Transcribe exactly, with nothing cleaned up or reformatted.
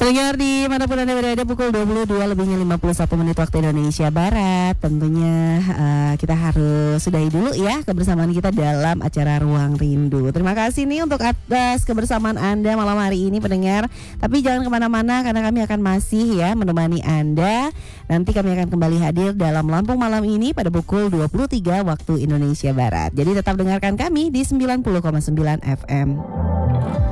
Pendengar di manapun Anda berada, pukul dua puluh dua lebihnya lima puluh satu menit waktu Indonesia Barat. Tentunya uh, kita harus sudahi dulu ya kebersamaan kita dalam acara Ruang Rindu. Terima kasih nih untuk atas kebersamaan Anda malam hari ini pendengar. Tapi jangan kemana-mana karena kami akan masih ya menemani Anda. Nanti kami akan kembali hadir dalam Lampung Malam ini pada pukul dua puluh tiga waktu Indonesia Barat. Jadi tetap dengarkan kami di sembilan puluh koma sembilan F M.